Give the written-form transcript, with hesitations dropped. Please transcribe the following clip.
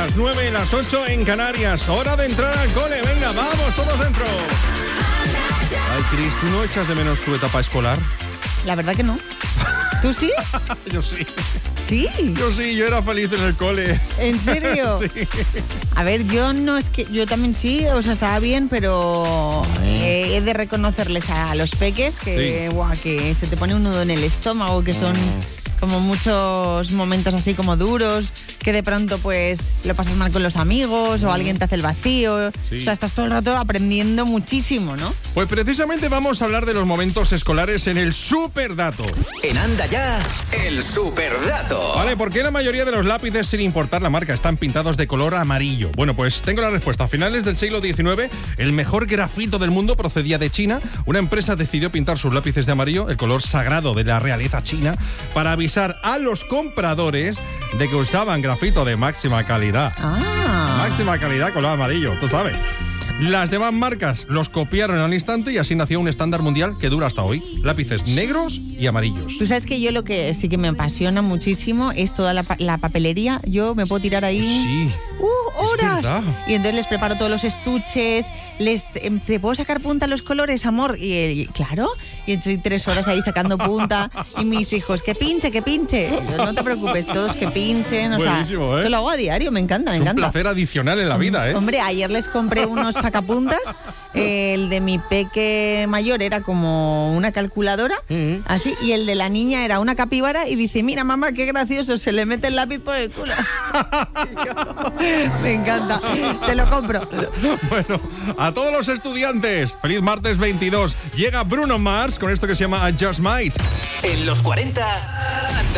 las 9, las 8 en Canarias. Hora de entrar al cole. Venga, vamos, todos dentro. Ay, Cris, ¿tú no echas de menos tu etapa escolar? La verdad que no. ¿Tú sí? Yo sí. ¿Sí? Yo era feliz en el cole. ¿En serio? Sí. A ver, yo no es que... Yo también sí, o sea, estaba bien, pero he de reconocerles a los peques que, Sí. guau, que se te pone un nudo en el estómago, que son como muchos momentos así como duros, que de pronto pues lo pasas mal con los amigos o alguien te hace el vacío. Sí. O sea, estás todo el rato aprendiendo muchísimo, ¿no? Pues precisamente vamos a hablar de los momentos escolares en el Superdato. En Anda Ya, el Superdato. Vale, ¿por qué la mayoría de los lápices, sin importar la marca, están pintados de color amarillo? Bueno, pues tengo la respuesta. A finales del siglo XIX, el mejor grafito del mundo procedía de China. Una empresa decidió pintar sus lápices de amarillo, el color sagrado de la realeza china, para avisar a los compradores de que usaban grafito de máxima calidad. Máxima calidad, color amarillo, tú sabes. Las demás marcas los copiaron al instante y así nació un estándar mundial que dura hasta hoy. Lápices negros y amarillos. Tú sabes que yo lo que sí que me apasiona muchísimo es toda la papelería. Yo me puedo tirar ahí Sí. horas. verdad. Y entonces les preparo todos los estuches. ¿Te puedo sacar punta a los colores, amor? Y claro. Y estoy 3 horas ahí sacando punta. Y mis hijos, que pinche, que pinche. Yo, no te preocupes, todos que pinchen. O Buenísimo, sea, ¿eh? eso lo hago a diario, me encanta, me Es un encanta. placer adicional en la vida, ¿eh? Hombre, ayer les compré unos sacapuntas. El de mi peque mayor era como una calculadora, así, y el de la niña era una capibara y dice, mira mamá, qué gracioso, se le mete el lápiz por el culo. Y yo, me encanta, te lo compro. Bueno, a todos los estudiantes, feliz martes 22. Llega Bruno Mars con esto que se llama I Just Might. En los 40...